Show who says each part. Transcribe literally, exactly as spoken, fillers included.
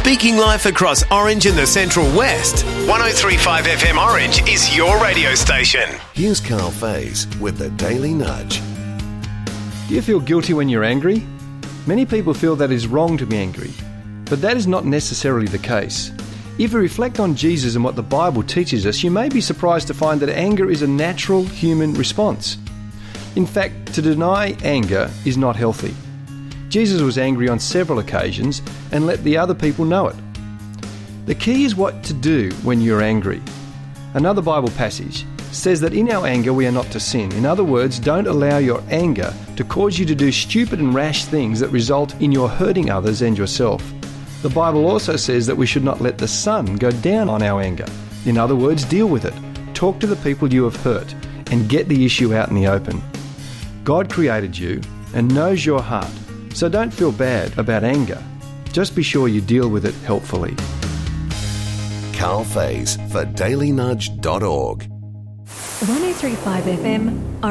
Speaker 1: Speaking life across Orange and the Central West, one oh three point five F M Orange is your radio station.
Speaker 2: Here's Carl Faze with the Daily Nudge.
Speaker 3: Do you feel guilty when you're angry? Many people feel that it is wrong to be angry, but that is not necessarily the case. If you reflect on Jesus and what the Bible teaches us, you may be surprised to find that anger is a natural human response. In fact, to deny anger is not healthy. Jesus was angry on several occasions and let the other people know it. The key is what to do when you're angry. Another Bible passage says that in our anger we are not to sin. In other words, don't allow your anger to cause you to do stupid and rash things that result in your hurting others and yourself. The Bible also says that we should not let the sun go down on our anger. In other words, deal with it. Talk to the people you have hurt and get the issue out in the open. God created you and knows your heart, so don't feel bad about anger. Just be sure you deal with it helpfully.
Speaker 2: Carl Faze for daily nudge dot org.
Speaker 4: one oh three point five F M